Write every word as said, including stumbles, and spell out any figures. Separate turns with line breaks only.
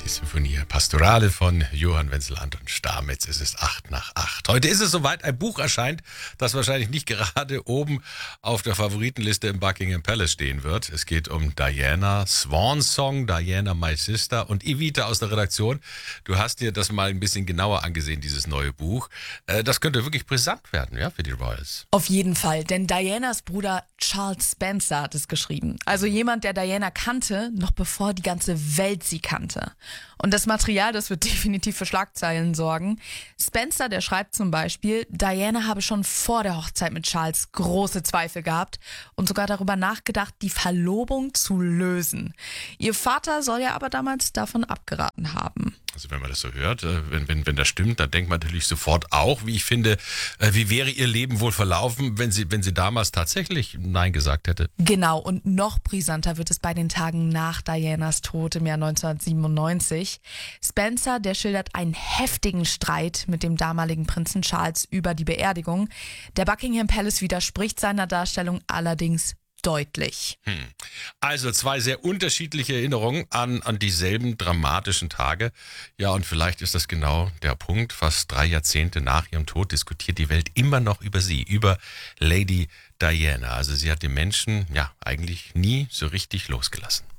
Die Symphonie Pastorale von Johann Wenzel Anton Stamitz. Es ist acht nach acht. Heute ist es soweit, ein Buch erscheint, das wahrscheinlich nicht gerade oben auf der Favoritenliste im Buckingham Palace stehen wird. Es geht um Diana, Swan Song, Diana My Sister. Und Evita aus der Redaktion, du hast dir das mal ein bisschen genauer angesehen, dieses neue Buch. Das könnte wirklich brisant werden, ja, für die Royals.
Auf jeden Fall, denn Dianas Bruder Charles Spencer hat es geschrieben. Also jemand, der Diana kannte, noch bevor die ganze Welt sie kannte. Und das Material, das wird definitiv für Schlagzeilen sorgen. Spencer, der schreibt zum Beispiel, Diana habe schon vor der Hochzeit mit Charles große Zweifel gehabt und sogar darüber nachgedacht, die Verlobung zu lösen. Ihr Vater soll ja aber damals davon abgeraten haben.
Also wenn man das so hört, wenn, wenn, wenn das stimmt, dann denkt man natürlich sofort auch, wie ich finde, wie wäre ihr Leben wohl verlaufen, wenn sie, wenn sie damals tatsächlich Nein gesagt hätte.
Genau, und noch brisanter wird es bei den Tagen nach Dianas Tod im Jahr neunzehnhundertsiebenundneunzig. Spencer, der schildert einen heftigen Streit mit dem damaligen Prinzen Charles über die Beerdigung. Der Buckingham Palace widerspricht seiner Darstellung allerdings deutlich.
Hm. Also zwei sehr unterschiedliche Erinnerungen an, an dieselben dramatischen Tage. Ja, und vielleicht ist das genau der Punkt. Fast drei Jahrzehnte nach ihrem Tod diskutiert die Welt immer noch über sie, über Lady Diana. Also sie hat die Menschen ja eigentlich nie so richtig losgelassen.